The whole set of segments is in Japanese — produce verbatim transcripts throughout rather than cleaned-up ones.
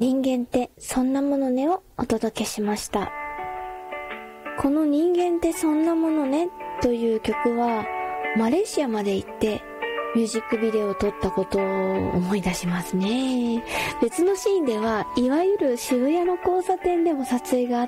人間ってそんなものねをお届けしました。この人間ってそんなものねという曲はマレーシアまで行ってミュージックビデオを撮ったことを思い出しますね。別のシーンではいわゆる渋谷の交差点でも撮影があって、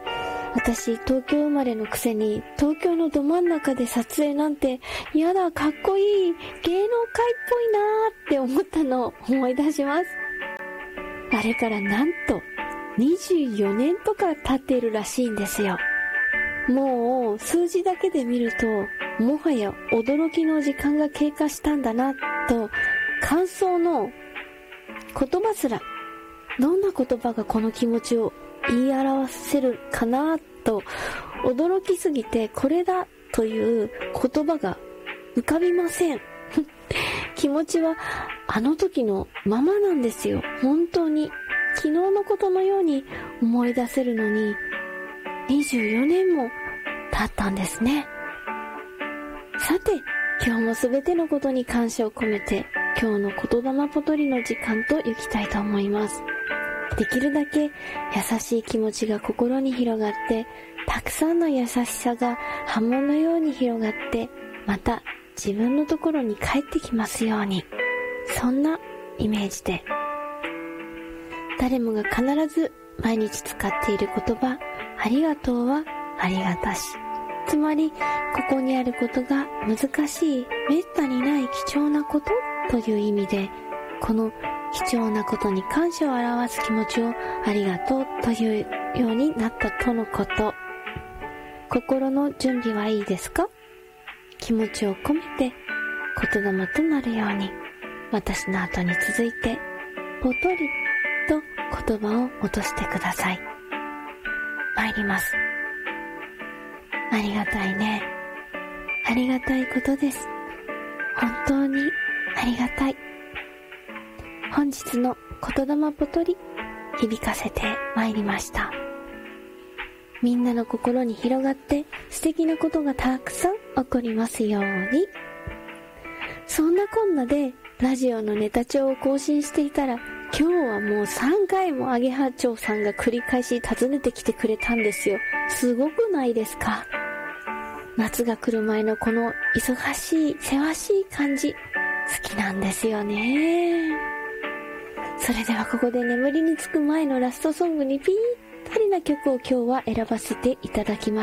私東京生まれのくせに東京のど真ん中で撮影なんてやだ、かっこいい、芸能界っぽいなーって思ったのを思い出します。あれからなんとにじゅうよねんとか経っているらしいんですよ。もう数字だけで見るともはや驚きの時間が経過したんだなと、感想の言葉すら、どんな言葉がこの気持ちを言い表せるかなと驚きすぎて、これだという言葉が浮かびません気持ちはあの時のままなんですよ。本当に昨日のことのように思い出せるのににじゅうよねんも経ったんですね。さて、今日もすべてのことに感謝を込めて、今日の言霊ポトリの時間と行きたいと思います。できるだけ優しい気持ちが心に広がって、たくさんの優しさが波紋のように広がって、また自分のところに帰ってきますように、そんなイメージで。誰もが必ず毎日使っている言葉、ありがとうはありがたし。つまり、ここにあることが難しい、めったにない貴重なことという意味で、この貴重なことに感謝を表す気持ちをありがとうというようになったとのこと。心の準備はいいですか？気持ちを込めて言霊となるように、私の後に続いてぽとりと言葉を落としてください。参ります。ありがたいね。ありがたいことです。本当にありがたい。本日の言霊ぽとり、響かせて参りました。みんなの心に広がって素敵なことがたくさん起こりますように。そんなこんなでラジオのネタ帳を更新していたら、今日はもうさんかいもアゲハチョウさんが繰り返し訪ねてきてくれたんですよ。すごくないですか？夏が来る前のこの忙しい、せわしい感じ、好きなんですよね。それではここで眠りにつく前のラストソングにぴったりな曲を今日は選ばせていただきました。